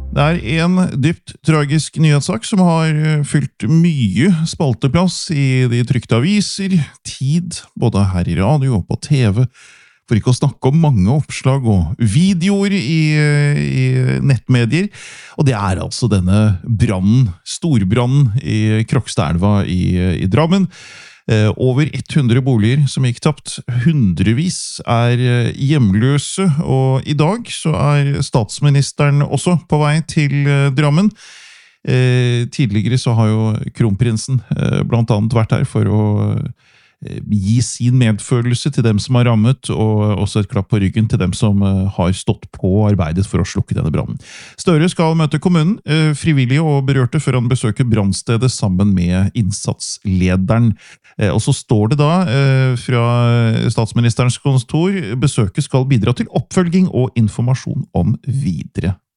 Det en dypt tragisk nyhetssak som har fylt mye spalteplass i de trykte aviser, tid, både her i radio og på TV, for ikke å snakke om mange oppslag og videoer i nettmedier. Og det altså denne brannen, storbrannen i Krokstadelva i Drammen. Over 100 boliger som gikk tapt, hundrevis hjemløse, og i dag så statsministeren også på vei til Drammen. Tidligere så har jo kronprinsen blant annet vært her for å gi sin medfølelse til dem som har rammet, og også et klapp på ryggen til dem som har stått på og arbeidet for å slukke denne brannen. Støre skal møte kommunen, frivillige og berørte, før han besøker brannstedet sammen med innsatslederen. Og så står det da fra statsministerens kontor, besøket skal bidra til oppfølging og informasjon om videre